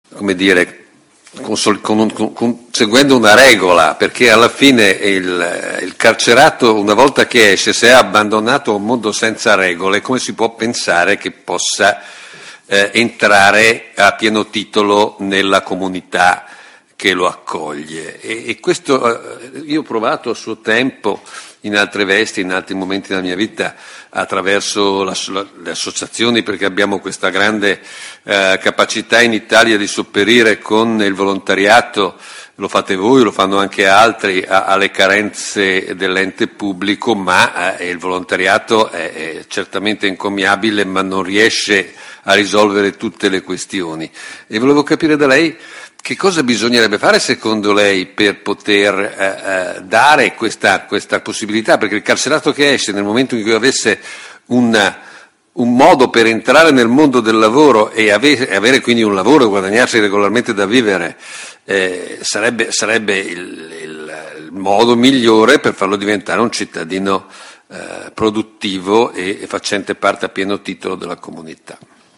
come dire, seguendo una regola, perché alla fine il carcerato, una volta che esce, se è abbandonato a un mondo senza regole, come si può pensare che possa entrare a pieno titolo nella comunità che lo accoglie? E questo io ho provato a suo tempo in altre vesti, in altri momenti della mia vita, attraverso le associazioni, perché abbiamo questa grande capacità in Italia di sopperire con il volontariato, lo fate voi, lo fanno anche altri, alle carenze dell'ente pubblico, ma il volontariato è certamente encomiabile, ma non riesce a risolvere tutte le questioni. E volevo capire da lei che cosa bisognerebbe fare secondo lei per poter dare questa possibilità, perché il carcerato che esce nel momento in cui avesse un modo per entrare nel mondo del lavoro e avere quindi un lavoro e guadagnarsi regolarmente da vivere, sarebbe il modo migliore per farlo diventare un cittadino produttivo e facente parte a pieno titolo della comunità.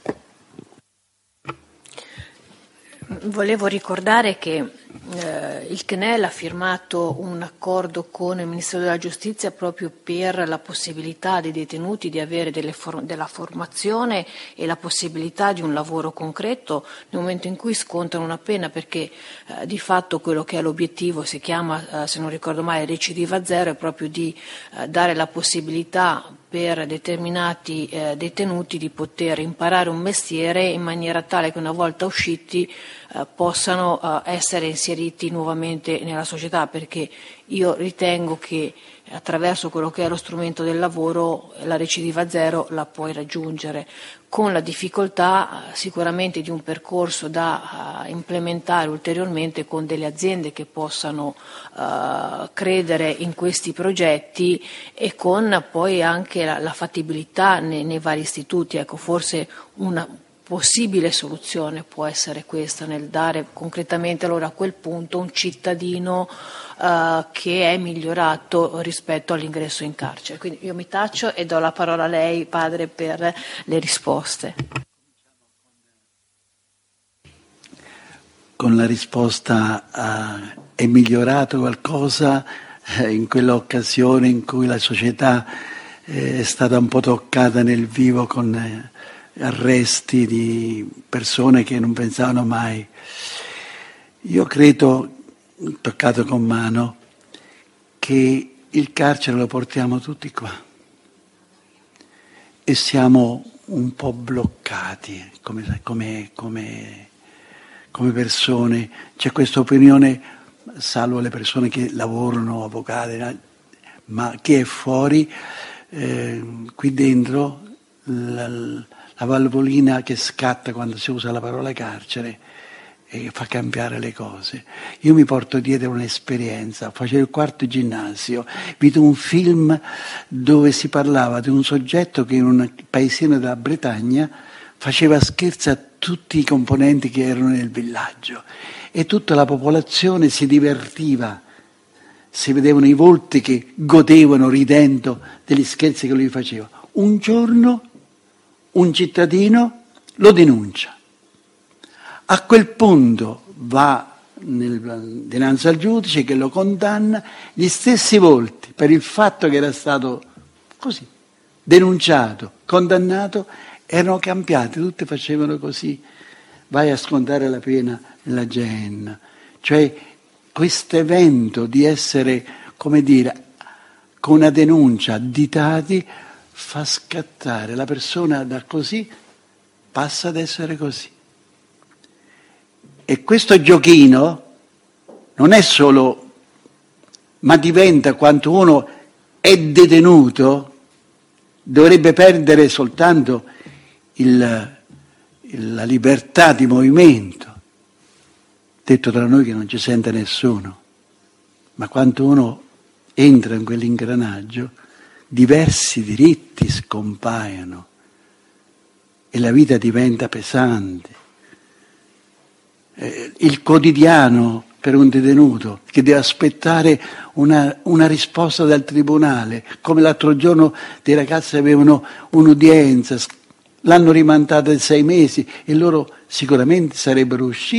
Volevo ricordare che il CNEL ha firmato un accordo con il Ministero della Giustizia proprio per la possibilità dei detenuti di avere della formazione e la possibilità di un lavoro concreto nel momento in cui scontano una pena, perché di fatto quello che è l'obiettivo si chiama, se non ricordo male, recidiva zero, è proprio di dare la possibilità per determinati detenuti di poter imparare un mestiere in maniera tale che una volta usciti possano essere inseriti nuovamente nella società, perché io ritengo che attraverso quello che è lo strumento del lavoro la recidiva zero la puoi raggiungere, con la difficoltà sicuramente di un percorso da implementare ulteriormente con delle aziende che possano credere in questi progetti e con poi anche la fattibilità nei vari istituti. Ecco, forse una possibile soluzione può essere questa, nel dare concretamente allora a quel punto un cittadino che è migliorato rispetto all'ingresso in carcere. Quindi io mi taccio e do la parola a lei, padre, per le risposte. Con la risposta è migliorato qualcosa in quell'occasione in cui la società è stata un po' toccata nel vivo con arresti di persone che non pensavano mai. Io credo, toccato con mano, che il carcere lo portiamo tutti qua e siamo un po' bloccati come persone. C'è questa opinione, salvo le persone che lavorano, avvocati, ma chi è fuori, qui dentro la valvolina che scatta quando si usa la parola carcere e fa cambiare le cose. Io mi porto dietro un'esperienza, facevo il quarto ginnasio, vidi un film dove si parlava di un soggetto che in un paesino della Bretagna faceva scherzi a tutti i componenti che erano nel villaggio e tutta la popolazione si divertiva, si vedevano i volti che godevano ridendo degli scherzi che lui faceva. Un giorno un cittadino lo denuncia. A quel punto va dinanzi al giudice che lo condanna, gli stessi volti per il fatto che era stato così denunciato, condannato, erano cambiati, tutti facevano così, vai a scontare la pena nella Geenna. Cioè questo evento di essere, come dire, con una denuncia additati fa scattare la persona da così, passa ad essere così. E questo giochino non è solo, ma diventa, quanto uno è detenuto, dovrebbe perdere soltanto la libertà di movimento. Detto tra noi che non ci sente nessuno, ma quando uno entra in quell'ingranaggio, diversi diritti scompaiono e la vita diventa pesante. Il quotidiano per un detenuto che deve aspettare una risposta dal tribunale, come l'altro giorno dei ragazzi avevano un'udienza, l'hanno rimandata di 6 mesi e loro sicuramente sarebbero usciti